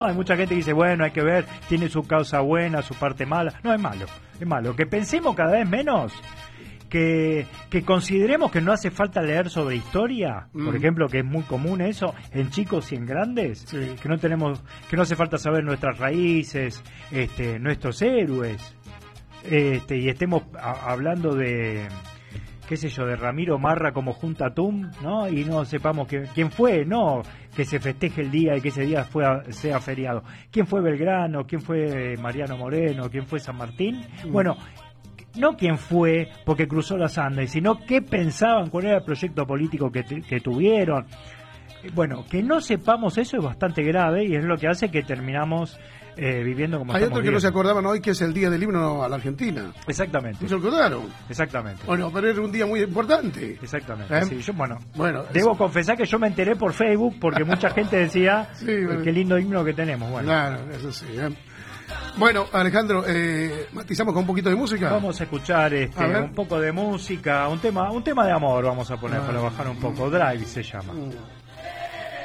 Hay mucha gente que dice, bueno, hay que ver, tiene su causa buena, su parte mala. No, es malo, es malo. Que pensemos cada vez menos, que consideremos que no hace falta leer sobre historia, por ejemplo, que es muy común eso, en chicos y en grandes, Sí. que no hace falta saber nuestras raíces, nuestros héroes, y estemos hablando de, qué sé yo, de Ramiro Marra como Junta Tum, ¿no? Y no sepamos quién fue, no que se festeje el día y que ese día sea feriado. ¿Quién fue Belgrano? ¿Quién fue Mariano Moreno? ¿Quién fue San Martín? Bueno, no quién fue porque cruzó los Andes, sino qué pensaban, cuál era el proyecto político que tuvieron. Bueno, que no sepamos eso es bastante grave y es lo que hace que terminamos viviendo como Hay estamos otros que no se viviendo. acordaban hoy que es el día del himno a la Argentina. Exactamente, ¿No se acordaron? exactamente. Bueno, pero era un día muy importante. Exactamente, sí, yo, bueno, Bueno, debo confesar que yo me enteré por Facebook porque mucha gente decía Sí, bueno. qué lindo himno que tenemos. Bueno, Claro, eso sí. Bueno, Alejandro, matizamos con un poquito de música. vamos a escuchar A ver. un poco de música, un tema de amor vamos a poner para bajar un poco. Drive se llama.